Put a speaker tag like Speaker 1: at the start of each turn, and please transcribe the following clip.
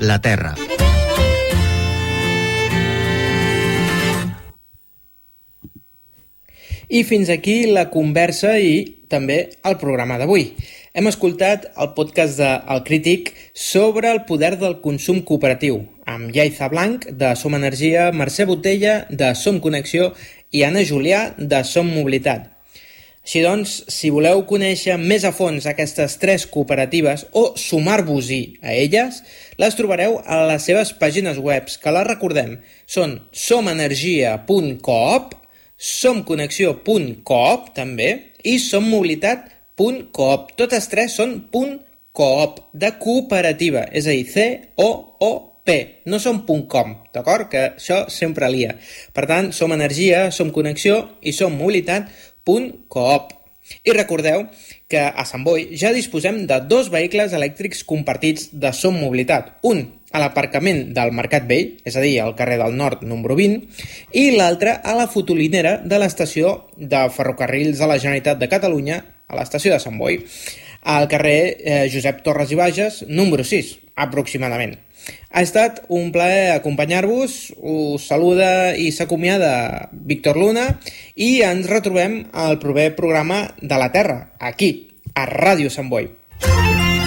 Speaker 1: la Terra.
Speaker 2: I fins aquí la conversa i també el programa d'avui. Hem escoltat el podcast de El Crític sobre el poder del consum cooperatiu, amb Yaiza Blanc, de Som Energia, Mercè Botella, de Som Connexió, i Anna Julià, de Som Mobilitat. Així doncs, si voleu conèixer més a fons aquestes tres cooperatives o sumar-vos-hi a elles, les trobareu a les seves pàgines web, que les recordem, són somenergia.coop, somconnexió.coop també, i sommobilitat.coop. Totes tres són .coop, de cooperativa, és a dir, C-O-O-P, no són .com, d'acord? Que això sempre lia. Per tant, Som Energia, Som Connexió i Som Mobilitat.coop. I recordeu que a Sant Boi ja disposem de 2 vehicles elèctrics compartits de Som Mobilitat. Un a l'aparcament del Mercat Vell, és a dir, al carrer del Nord número 20, i l'altre a la fotolinera de l'estació de Ferrocarrils de la Generalitat de Catalunya, a l'estació de Sant Boi, al carrer Josep Torres i Bages, número 6, aproximadament. Ha estat un plaer acompanyar-vos, us saluda i s'acomiada Víctor Luna i ens retrobem al proper programa de la Terra, aquí, a Ràdio Sant Boi.